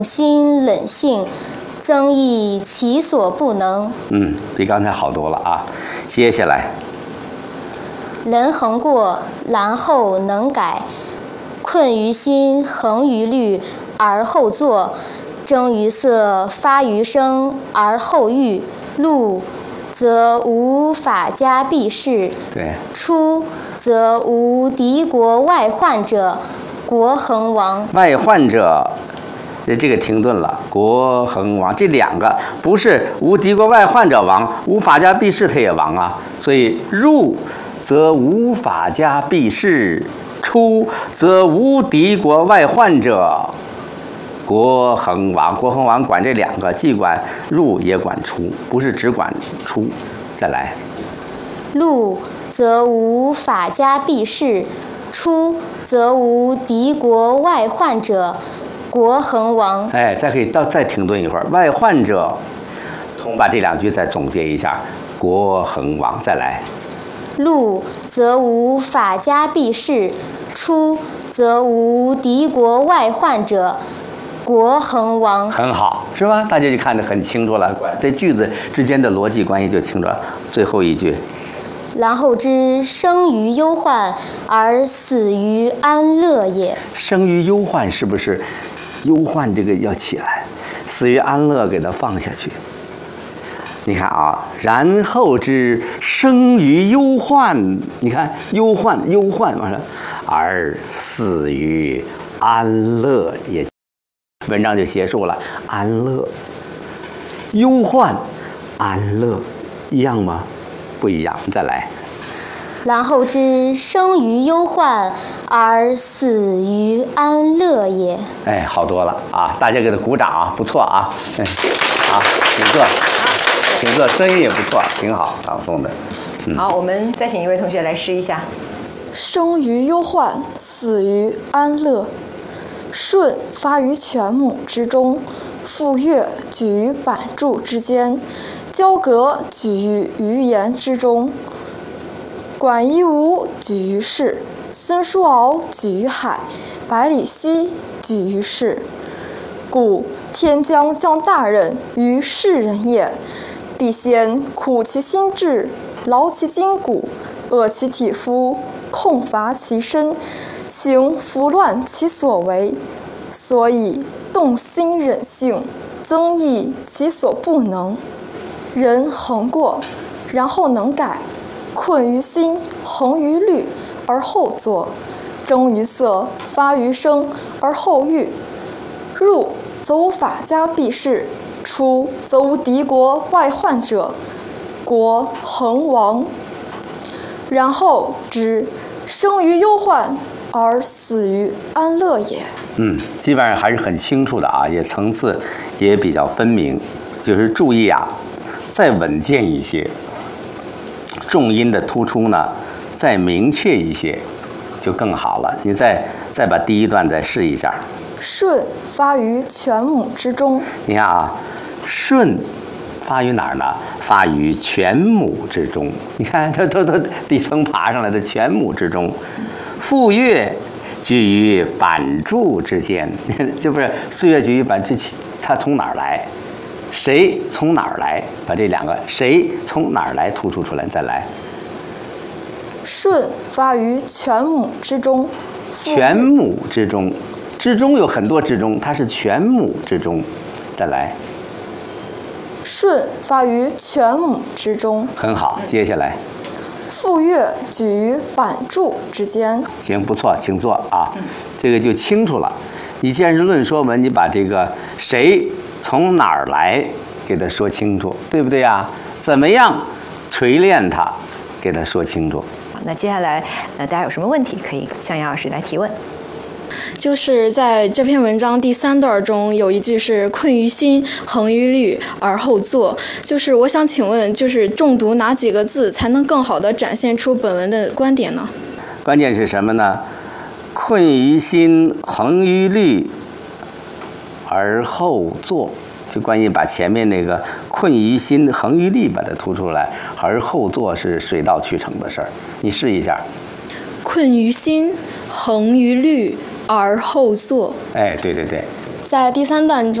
心冷性，增益其所不能。 比刚才好多了啊。接下来， 人恒过，然后能改。困于心，恒于虑，而后作。征于色，发于声，而后喻。入，则无法家避世。 对。 出，则无敌国外患者，国恒亡。 外患者，这个停顿了。国恒亡，这两个不是无敌国外患者亡，无法家避世他也亡啊。所以入，则无法家避世；出，则无敌国外患者，国恒亡。国恒亡管这两个，既管入也管出，不是只管出。再来， 入，则无法家避世；出，则无敌国外患者，国恒亡。 再可以再停顿一会儿。外患者，同把这两句再总结一下。国恒亡。再来， 入，则无法家避世；出，则无敌国外患者，国恒亡。 很好，是吧？大家就看得很清楚了，这句子之间的逻辑关系就清楚了。最后一句， 然后知生于忧患而死于安乐也。 生于忧患，是不是忧患这个要起来，死于安乐给它放下去？你看啊，然后知生于忧患，你看忧患完了，而死于安乐也。文章就结束了。安乐、忧患、安乐一样吗？不一样。再来， 然后知生于忧患而死于安乐也。 好多了啊！大家给他鼓掌啊，不错啊。好，请坐，声音也不错，挺好，朗诵的。 好，我们再请一位同学来试一下。 生于忧患，死于安乐。舜发于犬母之中，傅说举于版柱之间，交葛举于鱼言之中，管夷吾举于市，孙叔敖举于海，百里奚举于市。故天将降大任于世人也，必先苦其心志，劳其筋骨，饿其体肤，空乏其身，行拂乱其所为，所以动心忍性，增益其所不能。人恒过，然后能改。困于心，恒于虑，而后作。征于色，发于声，而后喻。入，则无法家避世；出，则无敌国外患者，国恒亡。然后知生于忧患而死于安乐也。 基本上还是很清楚的啊，也层次也比较分明。就是注意啊，再稳健一些，重音的突出呢再明确一些，就更好了。你再把第一段再试一下。 舜发于犬母之中。 你看啊，舜发于哪儿呢？发于犬母之中。你看，它都地层爬上来的犬母之中。傅说举于版柱之间，这不是岁月举于版柱，它从哪儿来？谁从哪儿来？把这两个谁从哪儿来突出出来。再来， 舜发于犬母之中。 犬母之中，之中有很多之中，它是犬母之中。再来， 舜发于犬母之中。 很好。接下来， 傅说举于版柱之间。 行，不错，请坐啊。这个就清楚了。你既然是论说文，你把这个谁从哪儿来给它说清楚，对不对呀？怎么样锤炼它，给它说清楚。 那接下来，大家有什么问题可以向杨老师来提问？ 就是在这篇文章第3段中有一句是困于心，恒于虑，而后作。就是我想请问，就是重读哪几个字才能更好地展现出本文的观点呢？ 关键是什么呢？困于心，恒于虑，而后作。就关于把前面那个困于心，恒于虑把它突出来，而后作是水到渠成的事儿。你试一下。 困于心，恒于虑，而后作。 哎，对对对。 在第3段中。